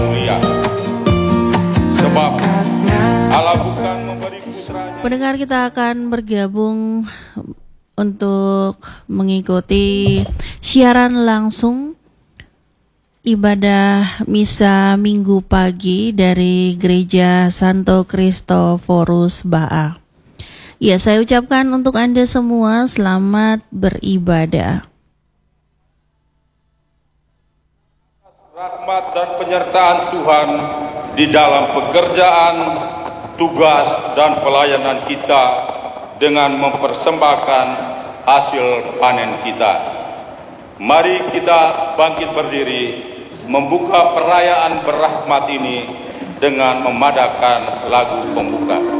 mulia. Sebab Allah bukan memberi putranya. Pendengar, kita akan bergabung untuk mengikuti siaran langsung ibadah misa Minggu pagi dari Gereja Santo Kristoforus Baa. Ya, saya ucapkan untuk Anda semua selamat beribadah. Rahmat dan penyertaan Tuhan di dalam pekerjaan, tugas, dan pelayanan kita dengan mempersembahkan hasil panen kita. Mari kita bangkit berdiri, membuka perayaan berrahmat ini dengan memadakan lagu pembuka.